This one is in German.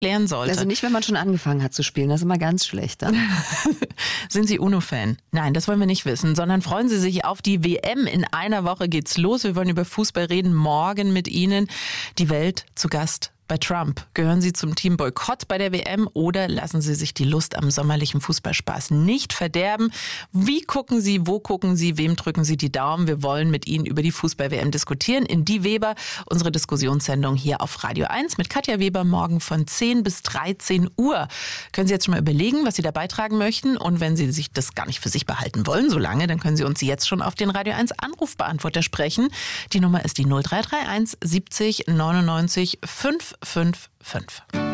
lernen sollte. Also nicht, wenn man schon angefangen hat zu spielen, das ist immer ganz schlecht dann. Sind Sie UNO-Fan? Nein, das wollen wir nicht wissen, sondern freuen Sie sich auf die WM. In einer Woche geht's los. Wir wollen über Fußball reden, morgen mit Ihnen. Die Welt zu Gast bei Trump. Gehören Sie zum Team Boykott bei der WM oder lassen Sie sich die Lust am sommerlichen Fußballspaß nicht verderben? Wie gucken Sie, wo gucken Sie, wem drücken Sie die Daumen? Wir wollen mit Ihnen über die Fußball-WM diskutieren. In Die Weber, unsere Diskussionssendung hier auf Radio 1 mit Katja Weber morgen von 10 bis 13 Uhr. Können Sie jetzt schon mal überlegen, was Sie da beitragen möchten? Und wenn Sie sich das gar nicht für sich behalten wollen, so lange, dann können Sie uns jetzt schon auf den Radio 1 Anrufbeantworter sprechen. Die Nummer ist die 0331 70 99 555.